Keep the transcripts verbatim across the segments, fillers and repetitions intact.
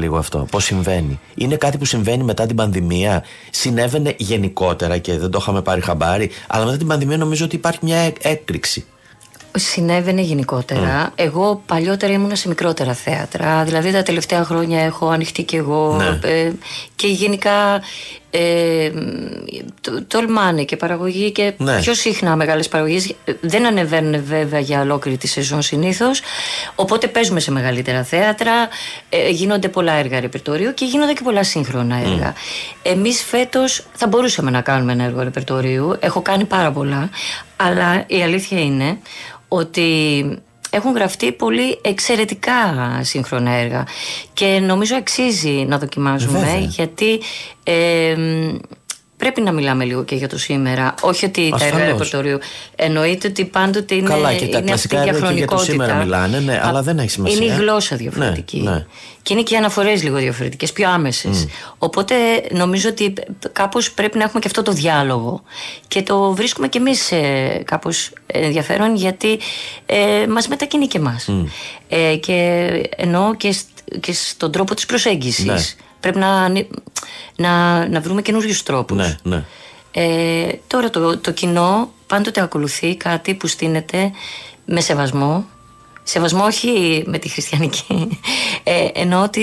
λίγο αυτό. Πώς συμβαίνει? Είναι κάτι που συμβαίνει μετά την πανδημία? Συνέβαινε γενικότερα και δεν το είχαμε πάρει χαμπάρι, αλλά μετά την πανδημία νομίζω ότι υπάρχει μια έκρηξη. Συνέβαινε γενικότερα. Mm. Εγώ παλιότερα ήμουν σε μικρότερα θέατρα. Δηλαδή τα τελευταία χρόνια έχω ανοιχτεί κι εγώ. Ναι. Ε, και γενικά ε, το, τολμάνε και παραγωγή και ναι. πιο συχνά μεγάλες παραγωγές. Δεν ανεβαίνουν βέβαια για ολόκληρη τη σεζόν συνήθως. Οπότε παίζουμε σε μεγαλύτερα θέατρα. Ε, γίνονται πολλά έργα ρεπερτορίου και γίνονται και πολλά σύγχρονα έργα. Mm. Εμείς φέτος θα μπορούσαμε να κάνουμε ένα έργο ρεπερτορίου. Έχω κάνει πάρα πολλά. Αλλά η αλήθεια είναι ότι έχουν γραφτεί πολύ εξαιρετικά σύγχρονα έργα και νομίζω αξίζει να δοκιμάζουμε. Βέβαια. Γιατί ε, πρέπει να μιλάμε λίγο και για το σήμερα. Όχι ότι ασφαλώς. Τα έργα ρεπερτορίου εννοείται ότι πάντοτε είναι, καλά, και τα είναι αυτή η διαχρονικότητα. Και για το σήμερα μιλάνε, ναι, αλλά δεν έχει σημασία. Είναι η γλώσσα διαφορετική. Ναι, ναι. Και είναι και οι αναφορές λίγο διαφορετικές, πιο άμεσες. Mm. Οπότε νομίζω ότι κάπως πρέπει να έχουμε και αυτό το διάλογο. Και το βρίσκουμε κι εμείς ε, κάπως ενδιαφέρον, γιατί ε, μας μετακινεί και εμάς. Mm. Ε, και εννοώ και, και στον τρόπο της προσέγγισης. Ναι. Πρέπει να, να, να βρούμε καινούριους τρόπους. Ναι, ναι. Ε, τώρα το, το κοινό πάντοτε ακολουθεί κάτι που στείνεται με σεβασμό. Σεβασμό όχι με τη χριστιανική. Ε, εννοώ ότι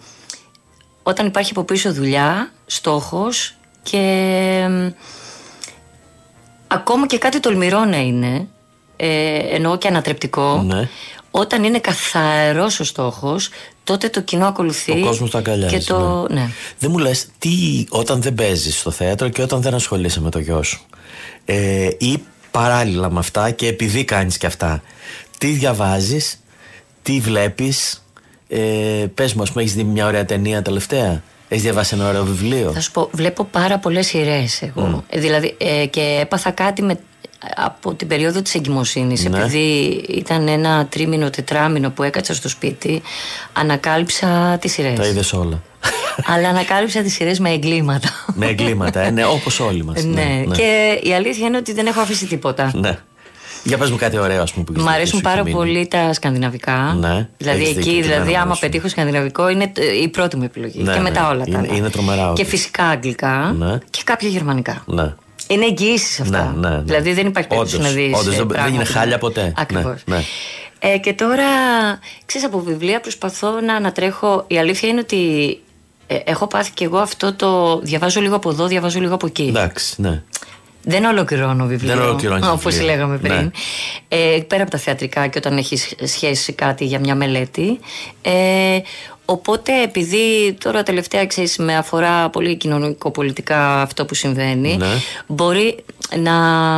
όταν υπάρχει από πίσω δουλειά, στόχος και ε, ακόμα και κάτι τολμηρό να είναι, ε, εννοώ και ανατρεπτικό, ναι. Όταν είναι καθαρός ο στόχος, τότε το κοινό ακολουθεί. Ο κόσμος το αγκαλιάζει. Και το, ναι. Ναι. Δεν μου λες τι όταν δεν παίζεις στο θέατρο και όταν δεν ασχολείσαι με το γιο σου, ε, ή παράλληλα με αυτά και επειδή κάνεις και αυτά, τι διαβάζεις, τι βλέπεις, ε, πες μου, ας πούμε, έχεις δει μια ωραία ταινία τελευταία, έχεις διαβάσει ένα ωραίο βιβλίο? Θα σου πω, βλέπω πάρα πολλές σειρές εγώ. Mm. Δηλαδή, ε, και έπαθα κάτι με, από την περίοδο της εγκυμοσύνης, ναι. Επειδή ήταν ένα τρίμηνο, τετράμηνο που έκατσα στο σπίτι, ανακάλυψα τις σειρές. Τα είδες όλα. Αλλά ανακάλυψα τις σειρές με εγκλήματα. Με εγκλήματα, ε, ναι, όπως όλοι μας. Ναι, ναι, ναι. Και η αλήθεια είναι ότι δεν έχω αφήσει τίποτα. Ναι. Για πες μου κάτι ωραίο, ας πούμε, που μ' αρέσουν πάρα πολύ τα σκανδιναβικά. Ναι, δηλαδή εκεί, δηλαδή, άμα πετύχω σκανδιναβικό, είναι η πρώτη μου επιλογή. Ναι, και μετά ναι, όλα τα. Είναι, είναι τρομερά. Και φυσικά αγγλικά, ναι. Και κάποια γερμανικά. Ναι. Είναι εγγυήσεις αυτά. Ναι, ναι, ναι. Δηλαδή δεν υπάρχει περίπτωση να δεις. Όντως, δεν είναι χάλια ποτέ. Ακριβώς. Ναι, ναι. Ε, και τώρα, ξέρεις, από βιβλία προσπαθώ να ανατρέχω. Η αλήθεια είναι ότι ε, έχω πάθει κι εγώ αυτό το. Διαβάζω λίγο από εδώ, διαβάζω λίγο από εκεί. Εντάξει, ναι. Δεν ολοκληρώνω βιβλίο, όπως λέγαμε πριν. Ναι. Ε, πέρα από τα θεατρικά και όταν έχει σχέση κάτι για μια μελέτη. Ε, οπότε, επειδή τώρα τελευταία, ξέρεις, με αφορά πολύ κοινωνικο-πολιτικά αυτό που συμβαίνει, ναι. Μπορεί να,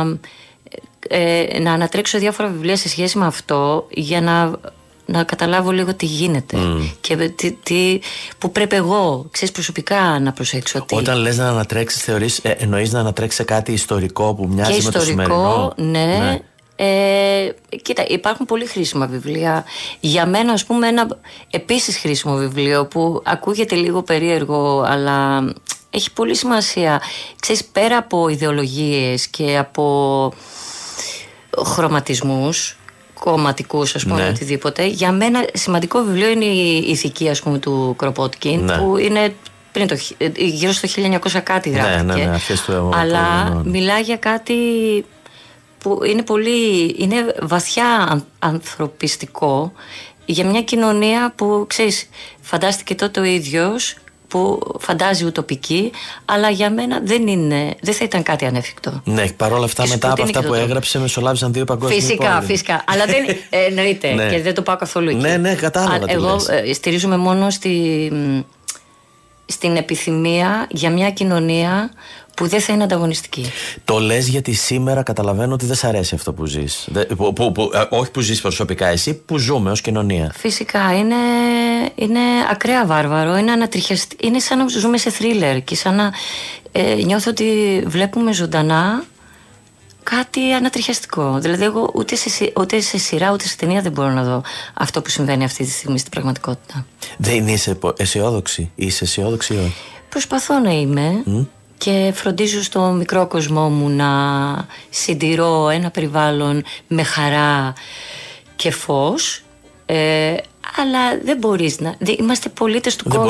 ε, να ανατρέξω διάφορα βιβλία σε σχέση με αυτό για να... να καταλάβω λίγο τι γίνεται mm. και τι, τι, που πρέπει εγώ, ξέρεις, προσωπικά να προσέξω. Τι... Όταν λες να ανατρέξεις, θεωρείς, ε, εννοείς να ανατρέξεις σε κάτι ιστορικό που μοιάζει και με το σημερινό? Ναι, ναι. Ε, κοίτα, υπάρχουν πολύ χρήσιμα βιβλία. Για μένα, ας πούμε, ένα επίσης χρήσιμο βιβλίο που ακούγεται λίγο περίεργο, αλλά έχει πολύ σημασία. Ξέρεις, πέρα από ιδεολογίες και από χρωματισμούς κομματικούς, ας πούμε, ναι. Οτιδήποτε. Για μένα σημαντικό βιβλίο είναι η ηθική, ας πούμε, του Κροπότκιν, ναι. Που είναι πριν το, γύρω στο χίλια εννιακόσια κάτι γράφτηκε. Ναι, ναι, ναι, του, αλλά το, μιλάει για κάτι που είναι πολύ, είναι βαθιά ανθρωπιστικό για μια κοινωνία που, ξέρεις, φαντάστηκε τότε ο ίδιος, που φαντάζει ουτοπική, αλλά για μένα δεν είναι, δεν θα ήταν κάτι ανέφικτο. Ναι, παρόλα αυτά, μετά από αυτά που έγραψε, μεσολάβησαν δύο παγκόσμιοι πόλεμοι. Φυσικά, φυσικά. Αλλά δεν εννοείται. Ναι. Και δεν το πάω καθόλου εκεί. Ναι, ναι, κατάλαβα. Εγώ στηρίζομαι μόνο στη, στην επιθυμία για μια κοινωνία που δεν θα είναι ανταγωνιστική. Το λες γιατί σήμερα καταλαβαίνω ότι δεν σ' αρέσει αυτό που ζεις. Που, που, που, όχι που ζεις προσωπικά, εσύ που ζούμε ως κοινωνία. Φυσικά, είναι, είναι ακραία βάρβαρο, είναι ανατριχιαστικό. Είναι σαν να ζούμε σε θρίλερ και σαν να ε, νιώθω ότι βλέπουμε ζωντανά κάτι ανατριχιαστικό. Δηλαδή, εγώ ούτε σε, ούτε σε σειρά ούτε σε ταινία δεν μπορώ να δω αυτό που συμβαίνει αυτή τη στιγμή στην πραγματικότητα. Δεν είσαι αισιόδοξη, είσαι αισιόδοξη ή όχι? Προσπαθώ να είμαι. Mm. Και φροντίζω στο μικρό κοσμό μου να συντηρώ ένα περιβάλλον με χαρά και φως, ε, αλλά δεν μπορείς να... Είμαστε πολίτες του δεν κόσμου.